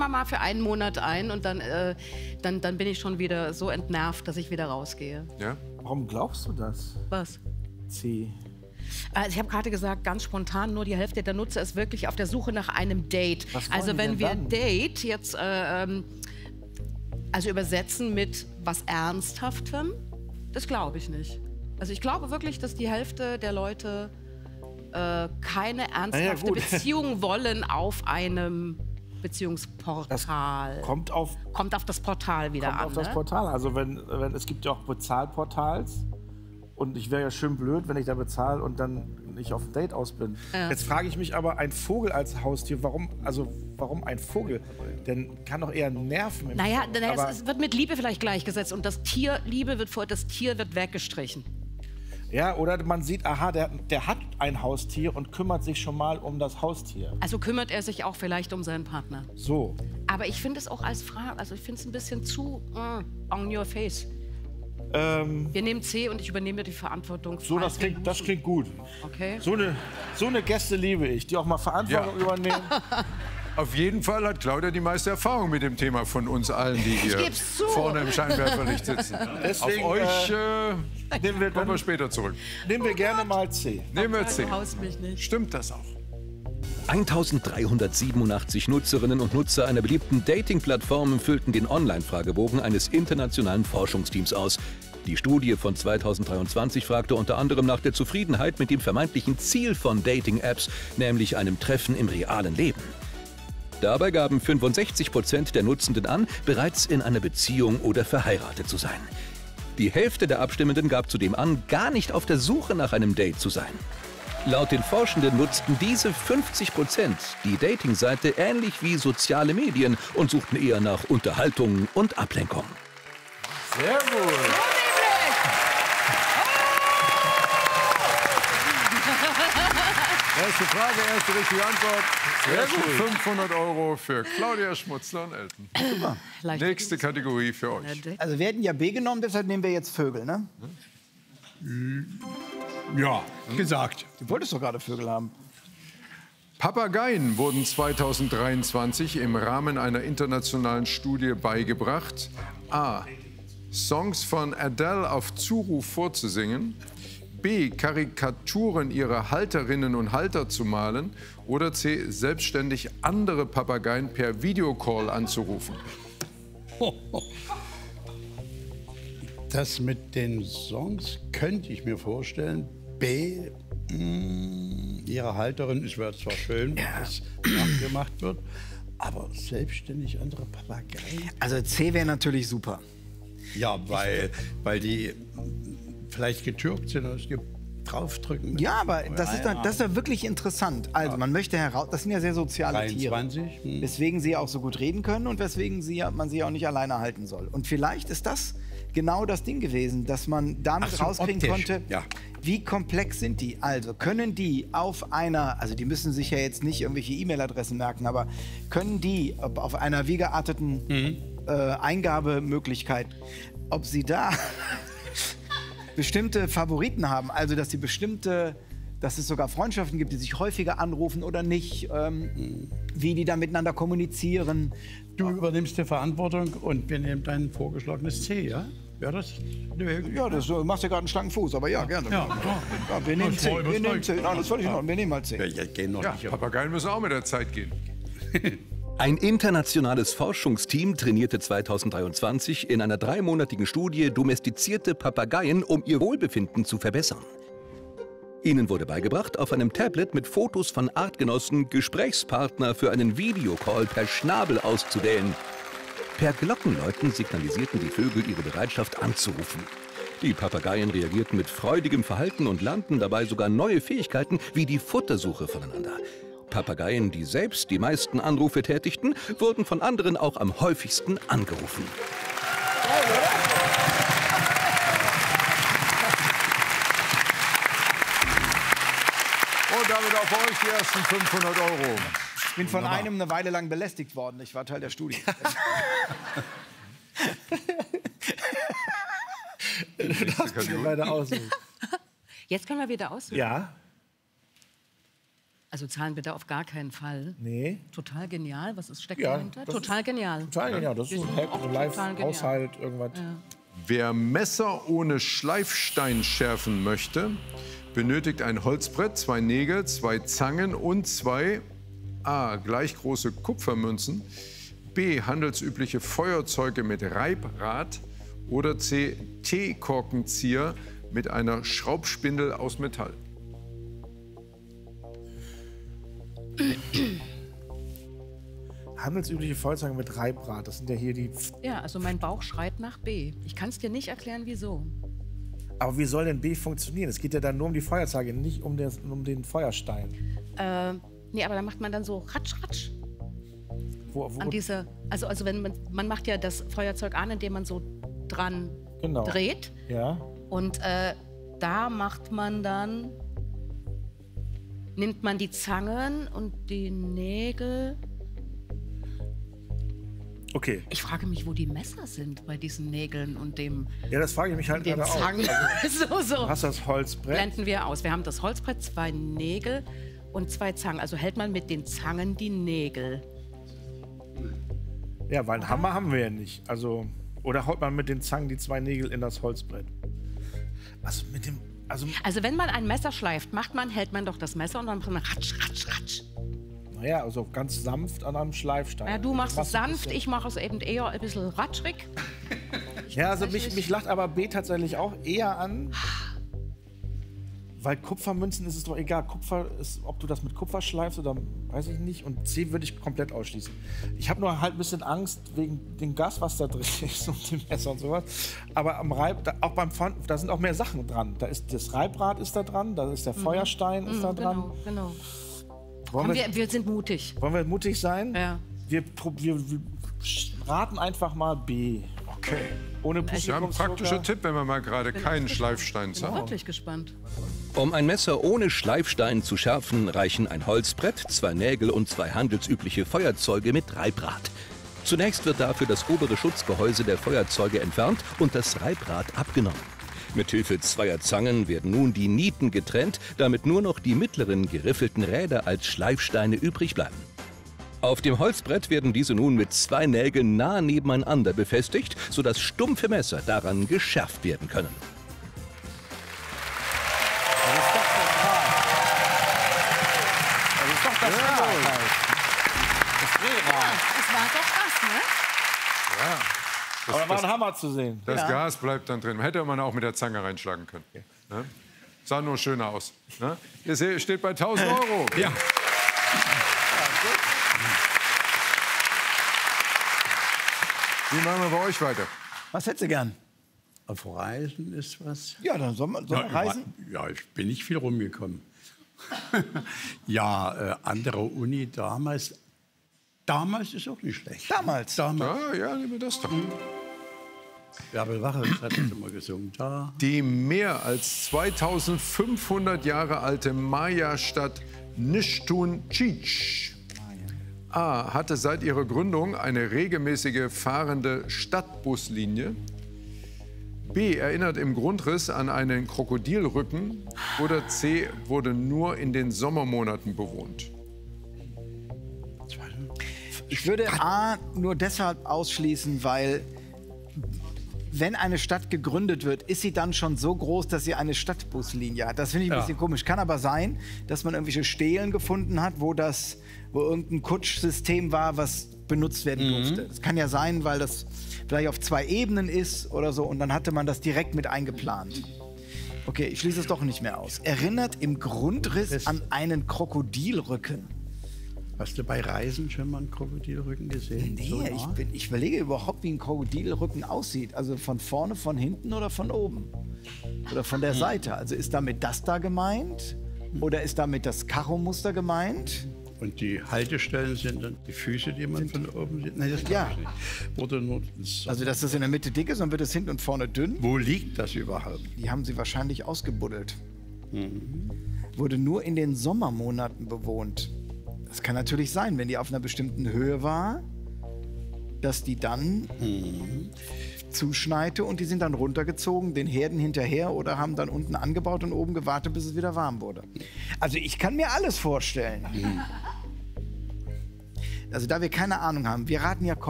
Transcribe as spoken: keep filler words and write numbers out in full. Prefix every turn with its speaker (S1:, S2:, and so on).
S1: immer mal für einen Monat ein und dann, äh, dann, dann bin ich schon wieder so entnervt, dass ich wieder rausgehe.
S2: Ja?
S3: Warum glaubst du das?
S1: Was?
S3: C.
S1: Also ich habe gerade gesagt, ganz spontan, nur die Hälfte der Nutzer ist wirklich auf der Suche nach einem Date.
S3: Was wollen
S1: Also
S3: die
S1: wenn
S3: denn
S1: wir
S3: dann?
S1: Date jetzt äh, ähm, also übersetzen mit was Ernsthaftem, das glaube ich nicht. Also ich glaube wirklich, dass die Hälfte der Leute äh, keine ernsthafte
S3: gut.
S1: Beziehung wollen auf einem Beziehungsportal.
S3: Kommt auf,
S1: Kommt auf das Portal wieder
S3: kommt
S1: an.
S3: auf das
S1: Ne?
S3: Portal. Also wenn, wenn es gibt ja auch Bezahlportals. Und ich wäre ja schön blöd, wenn ich da bezahle und dann nicht auf ein Date aus bin.
S1: Ja.
S3: Jetzt frage ich mich aber, ein Vogel als Haustier, warum, also warum ein Vogel? Denn kann doch eher nerven. Im
S1: Naja,
S3: Kopf.
S1: naja
S3: Aber-
S1: es, es wird mit Liebe vielleicht gleichgesetzt und das Tier, Liebe wird vor, das Tier wird weggestrichen.
S3: Ja, oder man sieht, aha, der, der hat ein Haustier und kümmert sich schon mal um das Haustier.
S1: Also kümmert er sich auch vielleicht um seinen Partner.
S3: So.
S1: Aber ich finde es auch als Frage, also ich finde es ein bisschen zu mm, on your face.
S3: Ähm,
S1: Wir nehmen C und ich übernehme die Verantwortung.
S3: so, das
S1: falls wir
S3: klingt, das
S1: buchen.
S3: klingt gut.
S1: Okay.
S3: So eine, so eine Gäste liebe ich, die auch mal Verantwortung
S2: Ja.
S3: übernehmen.
S2: Auf jeden Fall hat Claudia die meiste Erfahrung mit dem Thema von uns allen, die hier
S1: geb's zu.
S2: vorne im Scheinwerferlicht sitzen.
S3: Deswegen,
S2: Auf euch äh,
S3: Nehmen wir,
S2: kommen wir
S3: dann,
S2: später zurück.
S3: nehmen wir gerne mal C.
S2: Nehmen wir zehn.
S1: Du haust mich nicht.
S2: Stimmt das auch?
S4: eintausenddreihundertsiebenundachtzig Nutzerinnen und Nutzer einer beliebten Dating-Plattform füllten den Online-Fragebogen eines internationalen Forschungsteams aus. Die Studie von zweitausenddreiundzwanzig fragte unter anderem nach der Zufriedenheit mit dem vermeintlichen Ziel von Dating-Apps, nämlich einem Treffen im realen Leben. Dabei gaben fünfundsechzig Prozent der Nutzenden an, bereits in einer Beziehung oder verheiratet zu sein. Die Hälfte der Abstimmenden gab zudem an, gar nicht auf der Suche nach einem Date zu sein. Laut den Forschenden nutzten diese fünfzig Prozent die Dating-Seite ähnlich wie soziale Medien und suchten eher nach Unterhaltung und Ablenkung.
S3: Sehr gut.
S2: Erste Frage, erste richtige Antwort. Sehr gut. fünfhundert Euro für Claudia Schmutzler und Elton.
S1: Leicht.
S2: Nächste Kategorie für euch.
S5: Also wir hätten ja B genommen, deshalb nehmen wir jetzt Vögel, ne?
S6: Ja, gesagt.
S5: Du wolltest doch gerade Vögel haben.
S2: Papageien wurden zweitausenddreiundzwanzig im Rahmen einer internationalen Studie beigebracht, a. Songs von Adele auf Zuruf vorzusingen, b. Karikaturen ihrer Halterinnen und Halter zu malen oder c. selbstständig andere Papageien per Videocall anzurufen.
S6: Das mit den Songs könnte ich mir vorstellen. B, mh, ihre Halterin, es wäre zwar schön, wenn das nachgemacht wird, aber selbstständig andere Papageien.
S5: Also C wäre natürlich super.
S6: Ja, weil, weil die vielleicht getürkt sind und es gibt draufdrücken.
S5: Ja, aber das ist, doch, das ist doch wirklich interessant. Also man möchte heraus, das sind ja sehr soziale Tiere.
S6: dreiundzwanzig. Hm.
S5: Weswegen sie auch so gut reden können und weswegen sie, man sie auch nicht alleine halten soll. Und vielleicht ist das genau das Ding gewesen, dass man damit
S6: Ach so,
S5: rauskriegen
S6: optisch,
S5: konnte,
S6: ja.
S5: wie komplex sind die. Also können die auf einer, also die müssen sich ja jetzt nicht irgendwelche E-Mail-Adressen merken, aber können die ob auf einer wie gearteten
S6: Mhm.
S5: äh, Eingabemöglichkeit, ob sie da bestimmte Favoriten haben, also dass sie bestimmte, dass es sogar Freundschaften gibt, die sich häufiger anrufen oder nicht, ähm, wie die da miteinander kommunizieren.
S6: Du übernimmst die Verantwortung und wir nehmen dein vorgeschlagenes C, ja? Wäre das?
S5: Ja, das, du machst ja gerade einen schlanken Fuß, aber ja, gerne.
S6: Ja,
S5: Ja, wir nehmen
S6: Das
S5: C.
S6: war
S5: Wir nehmen
S6: überzeugt.
S5: C. Nein, das ist völlig in Ordnung. Wir nehmen halt C.
S6: Wir ja, gehen noch
S2: Ja,
S6: nicht.
S2: Papageien müssen auch mit der Zeit gehen.
S4: Ein internationales Forschungsteam trainierte zweitausenddreiundzwanzig in einer dreimonatigen Studie domestizierte Papageien, um ihr Wohlbefinden zu verbessern. Ihnen wurde beigebracht, auf einem Tablet mit Fotos von Artgenossen Gesprächspartner für einen Videocall per Schnabel auszuwählen. Per Glockenläuten signalisierten die Vögel ihre Bereitschaft anzurufen. Die Papageien reagierten mit freudigem Verhalten und lernten dabei sogar neue Fähigkeiten wie die Futtersuche voneinander. Papageien, die selbst die meisten Anrufe tätigten, wurden von anderen auch am häufigsten angerufen.
S2: Und damit auch für euch die ersten fünfhundert Euro.
S5: Ich bin von einem eine Weile lang belästigt worden. Ich war Teil der Studie.
S3: Weiter aussuchen.
S1: Jetzt können wir wieder aussuchen.
S3: Ja.
S1: Also zahlen bitte auf gar keinen Fall.
S3: Nee.
S1: Total genial. Was ist, steckt
S3: Ja,
S1: dahinter?
S3: das
S1: Total genial.
S3: Total genial. Das ist so ein Hack, so Live-Haushalt, irgendwas.
S1: Ja.
S2: Wer Messer ohne Schleifstein schärfen möchte, benötigt ein Holzbrett, zwei Nägel, zwei Zangen und zwei A. gleich große Kupfermünzen, B. handelsübliche Feuerzeuge mit Reibrad oder C. Teekorkenzieher mit einer Schraubspindel aus Metall.
S3: Handelsübliche Feuerzeuge mit Reibrad, das sind ja hier die...
S1: Ja, also mein Bauch schreit nach B. Ich kann es dir nicht erklären, wieso.
S3: Aber wie soll denn B funktionieren? Es geht ja dann nur um die Feuerzeuge, nicht um den, um den Feuerstein.
S1: Äh, nee, aber da macht man dann so ratsch, ratsch.
S3: Wo, wo,
S1: An diese, also, also wenn man, man macht ja das Feuerzeug an, indem man so dran
S3: genau.
S1: dreht.
S3: Ja.
S1: Und äh, da macht man dann, nimmt man die Zangen und die Nägel.
S3: Okay.
S1: Ich frage mich, wo die Messer sind bei diesen Nägeln und dem,
S3: Ja, das frage ich mich halt
S1: den
S3: gerade auch.
S1: Zangen. so, so.
S3: Du hast das Holzbrett.
S1: Blenden wir aus. Wir haben das Holzbrett, zwei Nägel und zwei Zangen. Also hält man mit den Zangen die Nägel.
S3: Ja, weil einen Hammer haben wir ja nicht. Also, oder haut man mit den Zangen die zwei Nägel in das Holzbrett? Also mit dem... Also,
S1: Also wenn man ein Messer schleift, macht man, hält man doch das Messer und dann macht man ratsch, ratsch, ratsch.
S3: naja, also ganz sanft an einem Schleifstein.
S1: Ja, du machst es
S3: Was ein
S1: sanft,
S3: bisschen-
S1: ich mache es eben eher ein bisschen ratschrig.
S3: Ja, also mich,
S1: tatsächlich-
S3: mich lacht aber B tatsächlich auch eher an, weil Kupfermünzen ist es doch egal. Kupfer ist, ob du das mit Kupfer schleifst oder weiß ich nicht. Und C würde ich komplett ausschließen. Ich habe nur halt ein bisschen Angst wegen dem Gas, was da drin ist und dem Messer und sowas. Aber am Reib, da, auch beim Pfand, da sind auch mehr Sachen dran. Da ist das Reibrad ist da dran, da ist der Feuerstein ist da dran.
S1: Genau, genau.
S3: Wollen,
S1: Komm,
S3: wir,
S1: wir, wir sind mutig.
S3: wollen wir mutig sein?
S1: Ja.
S3: Wir, pro- wir, wir raten einfach mal B.
S2: Okay.
S3: Ohne
S2: Ja, ein praktischer Tipp, wenn man mal gerade keinen Schleifstein
S1: Ich bin
S2: hat.
S1: wirklich gespannt.
S4: Um ein Messer ohne Schleifstein zu schärfen, reichen ein Holzbrett, zwei Nägel und zwei handelsübliche Feuerzeuge mit Reibrad. Zunächst wird dafür das obere Schutzgehäuse der Feuerzeuge entfernt und das Reibrad abgenommen. Mithilfe zweier Zangen werden nun die Nieten getrennt, damit nur noch die mittleren geriffelten Räder als Schleifsteine übrig bleiben. Auf dem Holzbrett werden diese nun mit zwei Nägeln nah nebeneinander befestigt, sodass stumpfe Messer daran geschärft werden können.
S3: Das ist doch das Rad halt. Das Drehrad.
S1: Das war doch was, ne?
S3: Aber da war ein Hammer zu sehen.
S2: Das Gas bleibt dann drin. Hätte man auch mit der Zange reinschlagen können. Ne? Sah nur schöner aus. Ne? Ihr seht, steht bei tausend Euro.
S6: Ja.
S2: Wie machen wir bei euch weiter?
S5: Was hättest du gern?
S6: Auf Reisen ist was.
S5: Ja, dann sollen wir, sollen wir reisen.
S6: Ja, ich bin nicht viel rumgekommen. ja, äh, andere Uni damals. Damals ist auch nicht schlecht.
S5: Damals.
S6: Damals.
S2: Ja, ja, nehmen wir das doch.
S6: Bärbel Wache hat es immer gesungen. Da.
S2: Die mehr als zweitausendfünfhundert Jahre alte Maya-Stadt Nishtun Chich A. hatte seit ihrer Gründung eine regelmäßige fahrende Stadtbuslinie. B. erinnert im Grundriss an einen Krokodilrücken. Oder C. wurde nur in den Sommermonaten bewohnt.
S5: Ich würde A nur deshalb ausschließen, weil wenn eine Stadt gegründet wird, ist sie dann schon so groß, dass sie eine Stadtbuslinie hat. Das finde ich ein
S6: Ja.
S5: bisschen komisch. Kann aber sein, dass man irgendwelche Stelen gefunden hat, wo das, wo irgendein Kutschsystem war, was benutzt werden durfte. Das kann ja sein, weil das vielleicht auf zwei Ebenen ist oder so und dann hatte man das direkt mit eingeplant. Okay, ich schließe es doch nicht mehr aus. Erinnert im Grundriss an einen Krokodilrücken.
S6: Hast du bei Reisen schon mal einen Krokodilrücken gesehen?
S5: Nee,
S6: So
S5: ich,
S6: nah?
S5: bin, ich überlege überhaupt, wie ein Krokodilrücken aussieht. Also von vorne, von hinten oder von oben? Oder von der Seite. Also ist damit das da gemeint? Oder ist damit das Karo-Muster gemeint?
S6: Und die Haltestellen sind dann die Füße, die man von oben sieht? Nein, das
S5: Ja.
S6: glaube ich nicht. Oder nur das-
S5: Also dass das in der Mitte dick ist und wird es hinten und vorne dünn?
S6: Wo liegt das überhaupt?
S5: Die haben sie wahrscheinlich ausgebuddelt. Wurde nur in den Sommermonaten bewohnt. Das kann natürlich sein, wenn die auf einer bestimmten Höhe war, dass die dann zuschneite und die sind dann runtergezogen, den Herden hinterher oder haben dann unten angebaut und oben gewartet, bis es wieder warm wurde. Also ich kann mir alles vorstellen. Also da wir keine Ahnung haben, wir raten ja